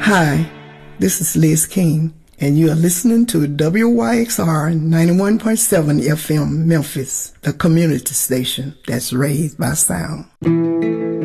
Hi, this is Liz King, and you are listening to WYXR 91.7 FM Memphis, the community station that's raised by sound.